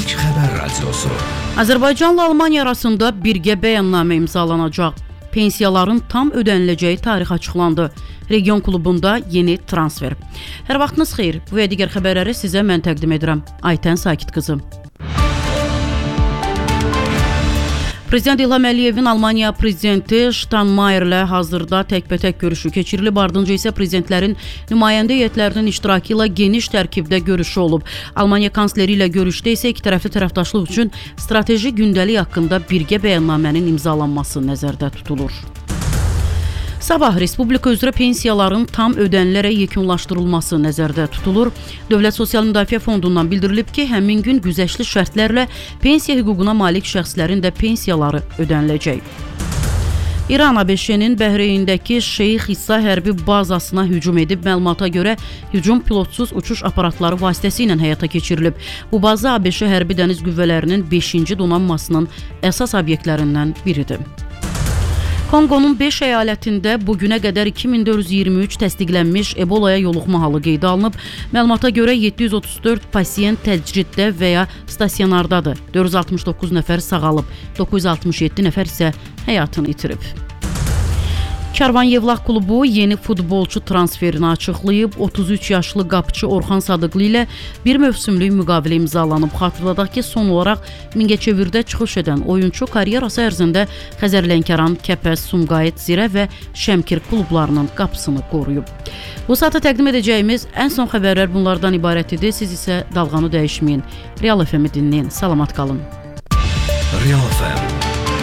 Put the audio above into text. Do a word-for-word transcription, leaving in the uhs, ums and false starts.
İlk Xəbər Radiosu. Azərbaycanla Almaniya arasında birgə bəyannamə imzalanacaq. Pensiyaların tam ödəniləcəyi tarix açıqlandı. Region klubunda yeni transfer. Hər vaxtınız xeyir. Bu və digər xəbərləri sizə mən təqdim edirəm. Aytən Sakit qızı. Prezident İlham Əliyevin Almaniya prezidenti Steinmeierlə hazırda təkbətək görüşü keçirilib, ardınca isə prezidentlərin nümayəndə heyətlərinin iştirakı ilə geniş tərkibdə görüşü olub. Almaniya kansleri ilə görüşdə isə iki tərəfli tərəfdaşlıq üçün strateji gündəlik haqqında birgə bəyannamənin imzalanması nəzərdə tutulur. Sabah Respublika üzrə pensiyaların tam ödənilərək yekunlaşdırılması nəzərdə tutulur. Dövlət Sosial Müdafiə Fondundan bildirilib ki, həmin gün güzəştli şərtlərlə pensiya hüququna malik şəxslərin də pensiyaları ödəniləcək. İran A B Ş-nin Bəhreyndəki Şeyx İsa hərbi bazasına hücum edib. Məlumata görə hücum pilotsuz uçuş aparatları vasitəsilə həyata keçirilib. Bu baza A B Ş hərbi dəniz qüvvələrinin beşinci donanmasının əsas obyektlərindən biridir. Konqonun beş əyalətində bugünə qədər iki min dörd yüz iyirmi üç təsdiqlənmiş Ebolaya yoluxma halı qeydə alınıb. Məlumata görə yeddi yüz otuz dörd pasiyent təcriddə və ya stasionardadır. dörd yüz altmış doqquz nəfər sağalıb, doqquz yüz altmış yeddi nəfər isə həyatını itirib. Karvan Yevlax klubu yeni futbolçu transferini açıqlayıb. otuz üç yaşlı qapıcı Orxan Sadıqlı ilə bir mövsümlük müqavilə imzalanıb. Xatırladaq ki, son olaraq Mingəçevirdə çıxış edən oyunçu karyerası ərzində Xəzər Lənkəran, Kəpəz, Sumqayıt, Zirə və Şəmkir klublarının qapısını qoruyub. Bu saata təqdim edəcəyimiz ən son xəbərlər bunlardan ibarət idi. Siz isə dalğanı dəyişməyin. Real F M-i dinləyin. Salamat qalın. Real F M